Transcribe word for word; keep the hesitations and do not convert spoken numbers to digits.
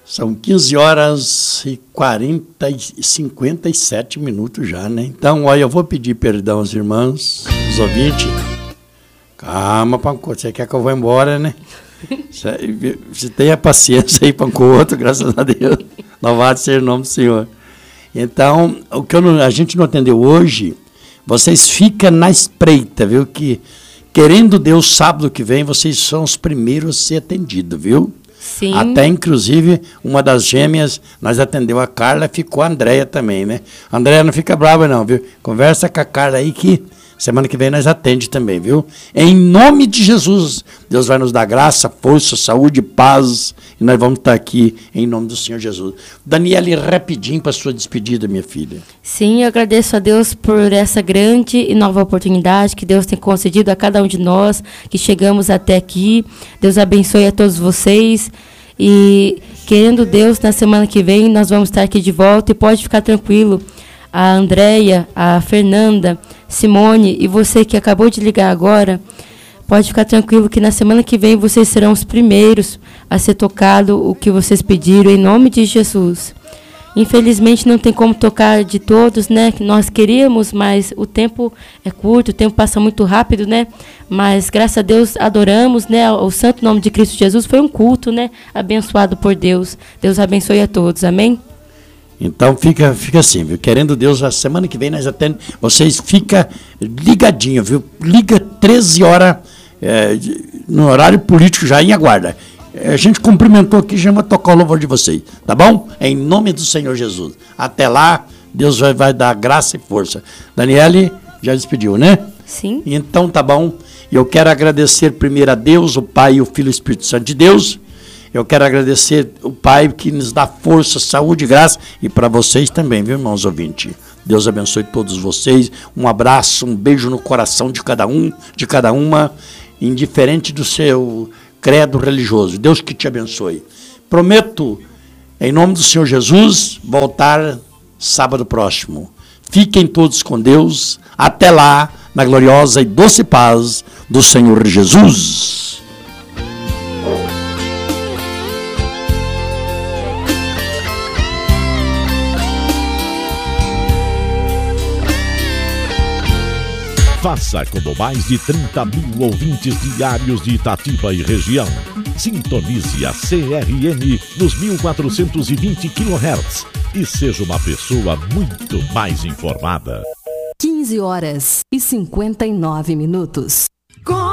São quinze horas e quarenta e cinquenta e sete minutos já, né? Então, olha, eu vou pedir perdão aos irmãos, aos ouvintes. Calma, Panco, você quer que eu vá embora, né? Você, você tenha paciência aí, Panco, outro, graças a Deus. Louvado seja o nome do Senhor. Então, o que eu não, a gente não atendeu hoje, vocês ficam na espreita, viu? Que, querendo Deus, sábado que vem, vocês são os primeiros a ser atendidos, viu? Sim. Até, inclusive, uma das gêmeas, nós atendeu a Carla, ficou a Andréia também, né? A Andréia não fica brava não, viu? Conversa com a Carla aí que semana que vem nós atende também, viu? Em nome de Jesus, Deus vai nos dar graça, força, saúde, paz, e nós vamos estar aqui em nome do Senhor Jesus. Daniele, rapidinho para a sua despedida, minha filha. Sim, eu agradeço a Deus por essa grande e nova oportunidade que Deus tem concedido a cada um de nós, que chegamos até aqui. Deus abençoe a todos vocês. E, querendo Deus, na semana que vem nós vamos estar aqui de volta e pode ficar tranquilo. A Andréia, a Fernanda, Simone e você que acabou de ligar agora, pode ficar tranquilo que na semana que vem vocês serão os primeiros a ser tocado o que vocês pediram, em nome de Jesus. Infelizmente não tem como tocar de todos, né, que nós queríamos, mas o tempo é curto, o tempo passa muito rápido, né, mas graças a Deus adoramos, né, o santo nome de Cristo Jesus. Foi um culto, né, abençoado por Deus. Deus abençoe a todos, amém? Então fica, fica assim, viu? Querendo Deus, a semana que vem nós atendemos. Vocês ficam ligadinhos, viu? Liga treze horas, é, no horário político já em aguarda. A gente cumprimentou aqui, já vai tocar o louvor de vocês, tá bom? Em nome do Senhor Jesus. Até lá, Deus vai, vai dar graça e força. Daniele, já despediu, né? Sim. Então tá bom. Eu quero agradecer primeiro a Deus, o Pai e o Filho e o Espírito Santo de Deus. Eu quero agradecer o Pai que nos dá força, saúde e graça, e para vocês também, viu, irmãos ouvintes? Deus abençoe todos vocês. Um abraço, um beijo no coração de cada um, de cada uma, indiferente do seu credo religioso. Deus que te abençoe. Prometo, em nome do Senhor Jesus, voltar sábado próximo. Fiquem todos com Deus. Até lá, na gloriosa e doce paz do Senhor Jesus. Faça como mais de trinta mil ouvintes diários de Itatiba e região. Sintonize a C R M nos mil quatrocentos e vinte quilohertz e seja uma pessoa muito mais informada. quinze horas e cinquenta e nove minutos. Com